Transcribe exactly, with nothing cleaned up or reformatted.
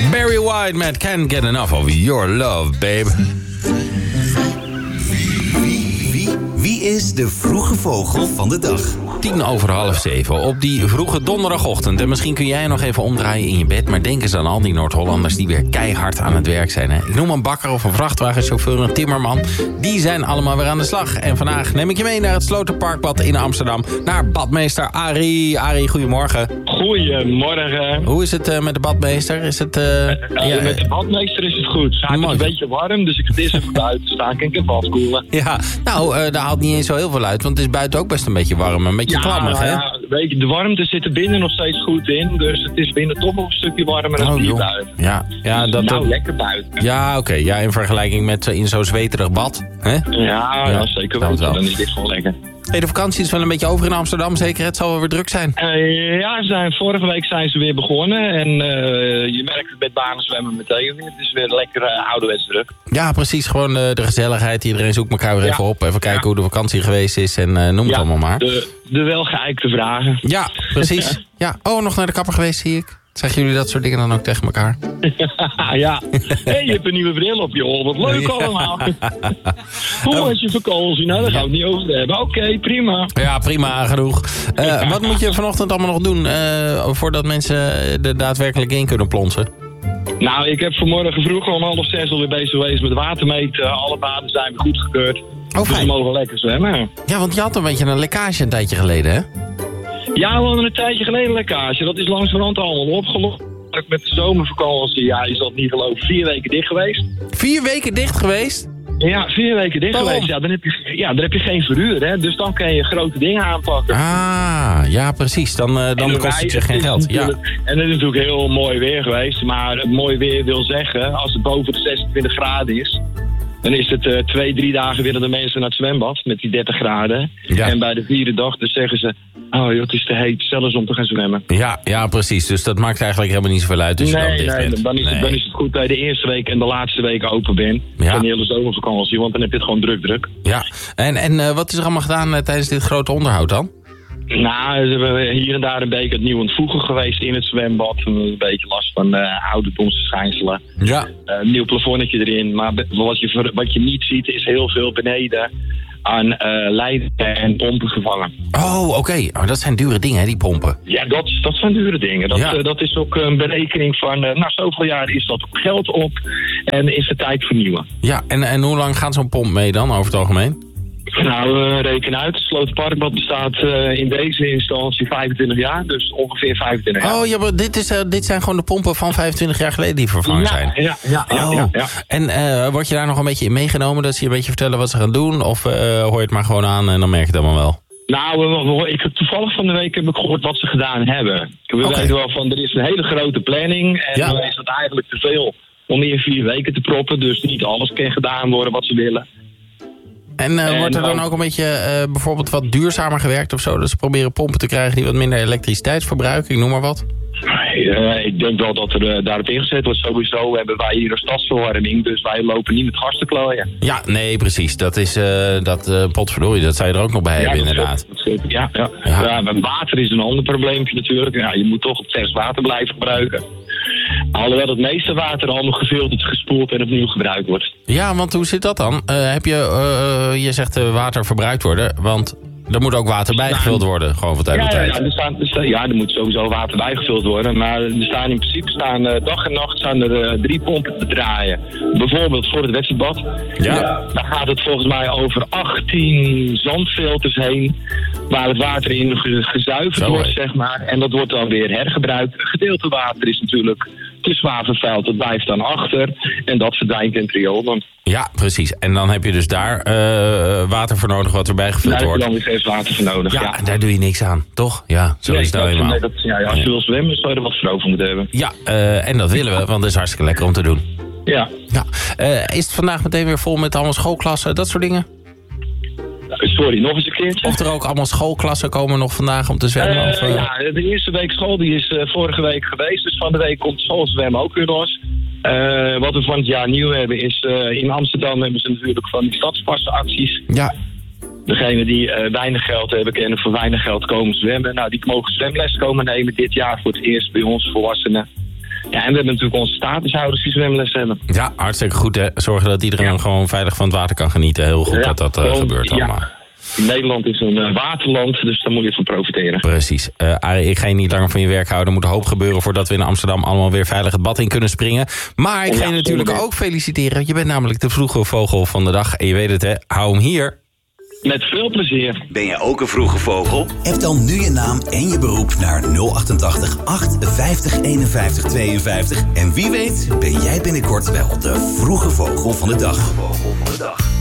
Barry White met Can't Get Enough of Your Love, babe. Wie, wie, wie is de vroege vogel van de dag? Tien over half zeven op die vroege donderdagochtend. En misschien kun jij nog even omdraaien in je bed. Maar denk eens aan al die Noord-Hollanders die weer keihard aan het werk zijn. Hè? Ik noem een bakker of een vrachtwagenchauffeur, een timmerman. Die zijn allemaal weer aan de slag. En vandaag neem ik je mee naar het Sloterparkbad in Amsterdam. Naar badmeester Arie. Arie, goedemorgen. Goedemorgen. Hoe is het uh, met de badmeester? Is het, uh, uh, uh, ja, met de badmeester is het goed. Het is een beetje warm, dus ik ga eerst even buiten staan. Kan ik even afkoelen. Ja, nou, uh, daar haalt niet eens zo heel veel uit. Want het is buiten ook best een beetje warm. Een beetje ja, klammig, nou, hè? Ja, weet je, de warmte zit er binnen nog steeds goed in. Dus het is binnen toch nog een stukje warmer dan oh, hier buiten. Ja, ja, dat, nou, dat... lekker buiten. Ja, oké. Okay. Ja, in vergelijking met uh, in zo'n zweterig bad. Hè? Ja, ja, ja, zeker weten. Dan is dit gewoon lekker. Hey, de vakantie is wel een beetje over in Amsterdam, zeker? Het zal wel weer druk zijn. Uh, ja, zijn, vorige week zijn ze weer begonnen. En uh, je merkt het met banen zwemmen meteen weer. Het is weer lekker uh, ouderwets druk. Ja, precies. Gewoon uh, de gezelligheid. Iedereen zoekt elkaar weer ja. even op. Even kijken ja. hoe de vakantie geweest is. En uh, noem het ja, allemaal maar. De, de welgeëikte vragen. Ja, precies. ja. Oh, nog naar de kapper geweest, zie ik. Zeggen jullie dat soort dingen dan ook tegen elkaar? ja. Hé, hey, je hebt een nieuwe bril op, joh. Wat leuk allemaal. Hoe was je vakantie? Nou, daar gaan we het niet over hebben. Oké, okay, prima. Ja, prima, genoeg. Uh, wat moet je vanochtend allemaal nog doen... Uh, voordat mensen er daadwerkelijk in kunnen plonsen? Nou, ik heb vanmorgen vroeg om half zes alweer bezig geweest met watermeten. Alle baden zijn weer goedgekeurd. Oh, dus we mogen lekker zwemmen. Ja, want je had een beetje een lekkage een tijdje geleden, hè? Ja, we hadden een tijdje geleden een lekkage. Dat is langzamerhand allemaal opgelost. Met de zomervakantie, ja, is dat niet geloven, vier weken dicht geweest. Vier weken dicht geweest? Ja, vier weken dicht Waarom? geweest. Ja, dan heb je, ja, dan heb je geen verhuur, hè. Dus dan kan je grote dingen aanpakken. Ah, ja, precies. Dan, uh, dan kost het je geen geld. Ja. En het is natuurlijk heel mooi weer geweest. Maar het mooi weer wil zeggen, als het boven de zesentwintig graden is... dan is het uh, twee, drie dagen willen de mensen naar het zwembad met die dertig graden. Ja. En bij de vierde dag dus zeggen ze... oh joh, het is te heet, zelfs om te gaan zwemmen. Ja, ja, precies. Dus dat maakt eigenlijk helemaal niet zoveel uit als nee, je dan dicht nee, bent. Dan is, nee, het, dan is het goed dat je de eerste week en de laatste week open bent. Ja. Van de hele zomervakantie, want dan heb je het gewoon druk druk. Ja, en, en uh, wat is er allemaal gedaan uh, tijdens dit grote onderhoud dan? Nou, we hebben hier en daar een beetje het nieuw aan het voegen geweest in het zwembad. Een beetje last van uh, ouderdomse schijnselen. Ja. Uh, nieuw plafonnetje erin. Maar wat je, wat je niet ziet is heel veel beneden aan uh, leidingen en pompen vervangen. Oh, oké. Okay. Oh, dat zijn dure dingen, hè, die pompen. Ja, dat, dat zijn dure dingen. Dat, ja. uh, dat is ook een berekening van... Uh, na zoveel jaar is dat ook geld op en is de tijd vernieuwen. Ja, en, en hoe lang gaat zo'n pomp mee dan, over het algemeen? Nou, uh, reken uit. Het Sloterparkbad bestaat uh, in deze instantie vijfentwintig jaar. Dus ongeveer vijfentwintig jaar. Oh ja, maar dit, is, uh, dit zijn gewoon de pompen van vijfentwintig jaar geleden die vervangen ja, zijn. Ja, ja, ja. Oh. ja, ja. En uh, word je daar nog een beetje in meegenomen? Dat ze je een beetje vertellen wat ze gaan doen? Of uh, hoor je het maar gewoon aan en dan merk je het allemaal wel? Nou, ik heb toevallig van de week heb ik gehoord wat ze gedaan hebben. We okay. weten wel van, er is een hele grote planning. En ja. dan is het eigenlijk te veel om in vier weken te proppen. Dus niet alles kan gedaan worden wat ze willen. En, uh, en wordt er dan ook een beetje uh, bijvoorbeeld wat duurzamer gewerkt of zo? Dat ze proberen pompen te krijgen die wat minder elektriciteit verbruiken, ik noem maar wat? Uh, ik denk wel dat er uh, daarop ingezet wordt. Sowieso hebben wij hier een stadsverwarming, dus wij lopen niet met gas te klooien. Ja, nee, precies. Dat is, uh, dat uh, potverdorie, dat zou je er ook nog bij hebben, ja, inderdaad. Zit, ja, ja. Ja. Ja, maar water is een ander probleempje natuurlijk. Ja, je moet toch op vers water blijven gebruiken. Alhoewel het meeste water al nog gefilterd, gespoeld en opnieuw gebruikt wordt. Ja, want hoe zit dat dan? Uh, heb je, uh, je zegt uh, water verbruikt worden, want er moet ook water bijgevuld worden, gewoon van tijd tot ja, tijd. Ja, er staan, er staan, ja, er moet sowieso water bijgevuld worden, maar er staan in principe staan, uh, dag en nacht staan er uh, drie pompen te draaien. Bijvoorbeeld voor het wedstrijdbad. Ja. Daar gaat het volgens mij over achttien zandfilters heen, waar het water in gezuiverd Zo, wordt, zeg maar. En dat wordt dan weer hergebruikt. Een gedeelte water is natuurlijk te zwaar vervuild, dat blijft dan achter. En dat verdwijnt in het riool dan. Ja, precies. En dan heb je dus daar uh, water voor nodig wat erbij gevuld wordt. Daar heb je dan weer steeds water voor nodig. Ja, ja, en daar doe je niks aan, toch? Ja, zo nee, is het nou eenmaal. Nee, dat, ja, ja, als je wil zwemmen, zou je er wat voor over moeten hebben. Ja, uh, en dat willen we, want het is hartstikke lekker om te doen. Ja. ja. Uh, is het vandaag meteen weer vol met allemaal schoolklassen, dat soort dingen? Sorry, nog eens een keertje. Of er ook allemaal schoolklassen komen nog vandaag om te zwemmen? Uh, of, uh... Ja, de eerste week school die is uh, vorige week geweest. Dus van de week komt schoolzwemmen ook weer los. Uh, wat we van het jaar nieuw hebben is... Uh, in Amsterdam hebben ze natuurlijk van die stadspassenacties. Ja. Degenen die uh, weinig geld hebben kunnen voor weinig geld komen zwemmen. Nou, die mogen zwemles komen nemen dit jaar voor het eerst bij ons volwassenen. Ja, en we hebben natuurlijk onze statushouders die zwemles hebben. Ja, hartstikke goed. Hè? Zorgen dat iedereen ja. gewoon veilig van het water kan genieten. Heel goed ja, dat dat uh, gebeurt ja. allemaal. Nederland is een uh, waterland, dus daar moet je van profiteren. Precies. Uh, Arie, ik ga je niet langer van je werk houden. Er moet een hoop gebeuren voordat we in Amsterdam allemaal weer veilig het bad in kunnen springen. Maar ik ga ja, je natuurlijk ook feliciteren. Je bent namelijk de vroege vogel van de dag. En je weet het, hè? Hou hem hier. Met veel plezier. Ben jij ook een vroege vogel? App dan nu je naam en je beroep naar nul achtentachtig achtenvijftig eenenvijftig tweeënvijftig. En wie weet ben jij binnenkort wel de vroege vogel van de dag. Vogel van de dag.